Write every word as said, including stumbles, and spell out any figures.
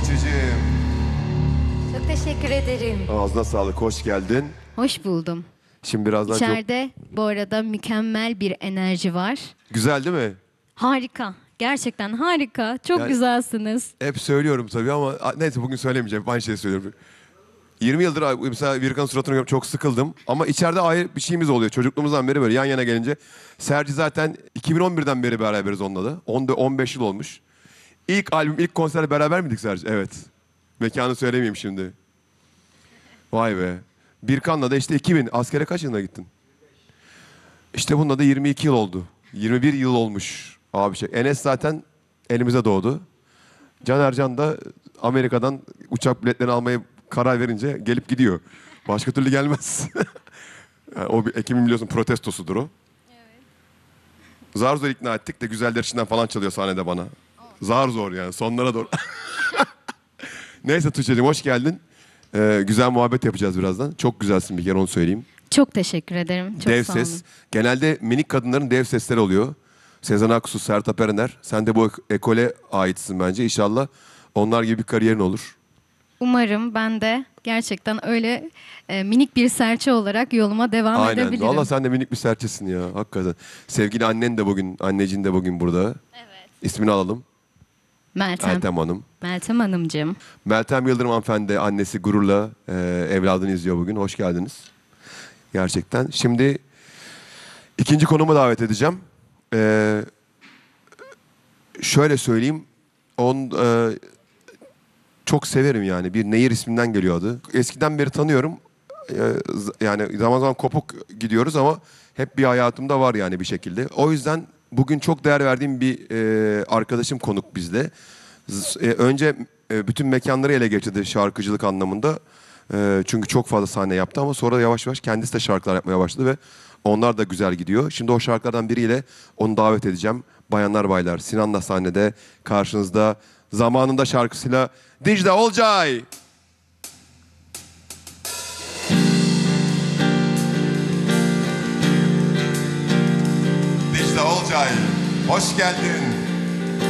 Tuğçe'cim. Çok teşekkür ederim. Ağzına sağlık, hoş geldin. Hoş buldum. Şimdi birazdan İçeride bu arada mükemmel bir enerji var. çok... Güzel değil mi? Harika. Gerçekten harika. Çok Yani- güzelsiniz. Hep söylüyorum tabii ama a- neyse bugün söylemeyeceğim. Hep aynı şeyi söylüyorum. yirmi yıldır mesela Virkan'ın suratını görüp çok sıkıldım. Ama içeride ayrı bir şeyimiz oluyor. Çocukluğumuzdan beri böyle yan yana gelince. Serci zaten iki bin on birden beri beraberiz onunla da. on beş yıl olmuş. İlk albüm, ilk konser beraber miydik Serci? Evet. Mekanı söylemeyeyim şimdi. Vay be. Birkan'la da işte iki bin. Askere kaç yılına gittin? İşte bununla da yirmi iki yıl oldu. yirmi bir yıl olmuş abi şey. Enes zaten elimize doğdu. Can Ercan da Amerika'dan uçak biletlerini almaya karar verince gelip gidiyor. Başka türlü gelmez. Yani o bir Ekim'in biliyorsun protestosudur o. Evet. Zar zor ikna ettik de güzeller içinden falan çalıyor sahnede bana. Zar zor yani sonlara doğru. Neyse Tuğçe'cim hoş geldin. Ee, güzel muhabbet yapacağız birazdan. Çok güzelsin bir kere onu söyleyeyim. Çok teşekkür ederim. Çok Dev sağ olun. ses. Genelde minik kadınların dev sesleri oluyor. Sezen Aksu, Sertab Erener. Sen de bu ek- ekole aitsin bence. İnşallah onlar gibi bir kariyerin olur. Umarım ben de gerçekten öyle e, minik bir serçe olarak yoluma devam Aynen. edebilirim. Valla sen de minik bir serçesin ya. Hakikaten. Sevgili annen de bugün, annecin de bugün burada. Evet. İsmini alalım. Meltem. Meltem Hanım. Meltem Hanımcığım. Meltem Yıldırım hanımefendi annesi gururla e, evladını izliyor bugün. Hoş geldiniz. Gerçekten. Şimdi ikinci konumu davet edeceğim. Ee, şöyle söyleyeyim. On, e, çok severim yani. Bir Nehir isminden geliyor adı. Eskiden beri tanıyorum. Ee, z- yani zaman zaman kopuk gidiyoruz ama hep bir hayatımda var yani bir şekilde. O yüzden bugün çok değer verdiğim bir e, arkadaşım konuk bizde. Z- e, önce e, bütün mekanları ele geçirdi şarkıcılık anlamında. E, çünkü çok fazla sahne yaptı ama sonra yavaş yavaş kendisi de şarkılar yapmaya başladı ve onlar da güzel gidiyor. Şimdi o şarkılardan biriyle onu davet edeceğim. Bayanlar baylar, Sinan'la sahnede karşınızda zamanında şarkısıyla Dicle Olcay. Dicle Olcay, hoş geldin.